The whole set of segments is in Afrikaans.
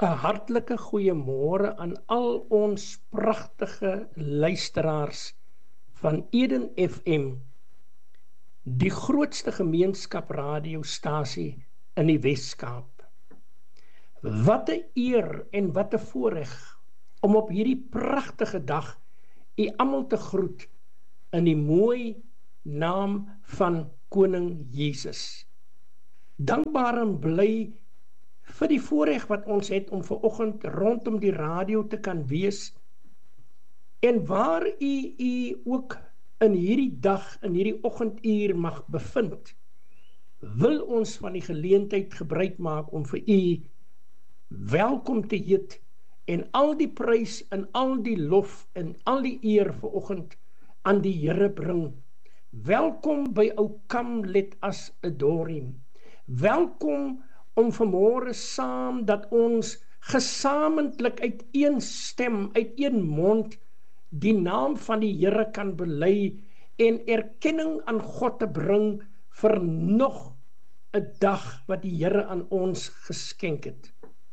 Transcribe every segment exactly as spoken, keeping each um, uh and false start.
'n hartlike goeiemôre aan al ons pragtige luisteraars van Eden F M, die grootste gemeenskapradiostasie in die Wes-Kaap. Wat 'n eer en wat 'n voorreg om op hierdie pragtige dag u almal te groet in die mooi naam van Koning Jesus. Dankbaar en bly vir die voorreg wat ons het om vanoggend rondom die radio te kan wees, en waar u u ook in hierdie dag, in hierdie oggenduur mag bevind, wil ons van die geleentheid gebruik maak om vir u welkom te heet, en al die prys en al die lof en al die eer vanoggend aan die Here bring. Welkom by ou Come Let Us Adore Him. Welkom om vanmôre saam dat ons gesamentlik uit een stem, uit een mond die naam van die Here kan bely en erkenning aan God te bring vir nog 'n dag wat die Here aan ons geskenk het.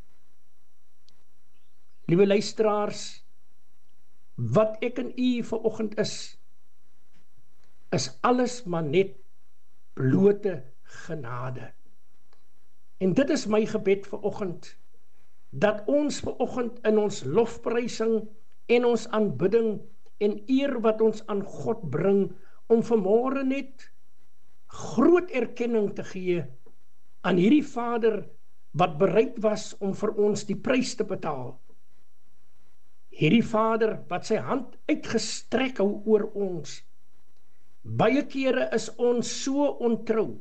Liewe luisteraars, wat ek en u vanoggend is, is alles maar net blote genade. En dit is my gebed vanoggend, dat ons vanoggend in ons lofprysing en ons aanbidding en eer wat ons aan God bring, om vanmôre net groot erkenning te gee aan hierdie Vader wat bereid was om vir ons die prys te betaal. Hierdie Vader wat sy hand uitgestrek hou oor ons. Baie kere is ons so ontrou.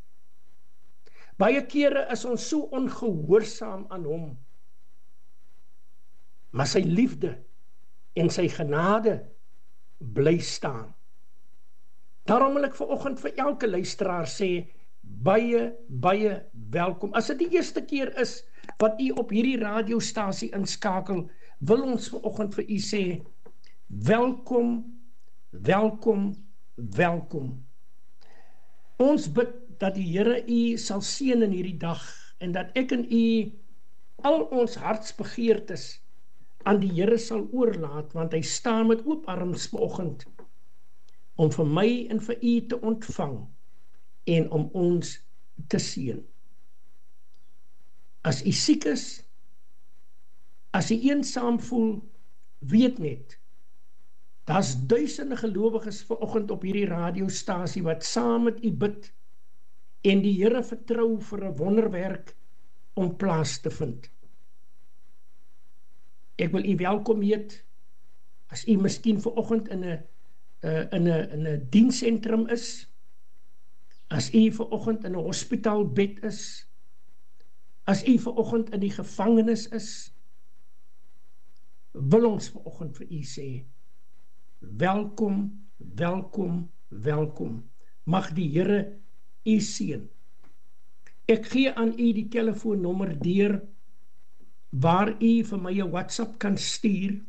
Baie kere is ons so ongehoorsaam aan hom. Maar sy liefde en sy genade bly staan. Daarom wil ek vanoggend vir elke luisteraar sê, baie, baie welkom. As dit die eerste keer is wat u op hierdie radiostasie inskakel, wil ons vanoggend vir u sê, welkom, welkom, welkom. Ons bid dat die Here u sal seën in hierdie dag, en dat ek en u al ons hartsbegeertes aan die Here sal oorlaat, want hy staan met oop arms vanoggend, om vir my en vir u te ontvang, en om ons te seën. As u siek is, as u eensaam voel, weet net, daar's duisende gelowiges vanoggend op hierdie radiostasie wat saam met u bid en die Here vertrou vir 'n wonderwerk om plaas te vind. Ek wil u welkom heet, as u miskien vanoggend in 'n uh, in 'n in 'n diensentrum is, as u vanoggend in 'n hospitaalbed is, as u vanoggend in die gevangenis is, wil ons vanoggend vir u sê, welkom, welkom, welkom. Mag die Here u seën. Ek gee aan u die telefoonnommer deur, waar u vir my 'n WhatsApp kan stuur,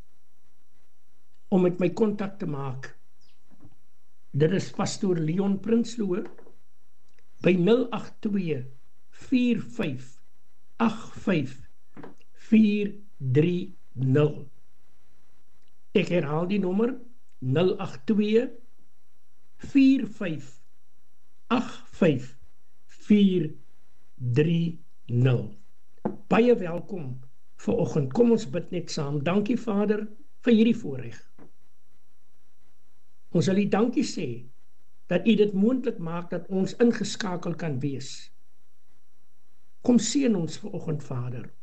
om met my kontak te maak. Dit is Pastoor Leon Prinsloo, by nul agt twee, vier vyf, agt vyf, vier drie nul. Ek herhaal die nommer, nul agt twee, vier vyf, agt vyf, vier drie nul. Baie welkom vanoggend. Kom ons bid net saam. Dankie Vader vir hierdie voorreg. Ons wil u dankie sê dat u dit moontlik maak dat ons ingeskakel kan wees. Kom seën ons vanoggend Vader.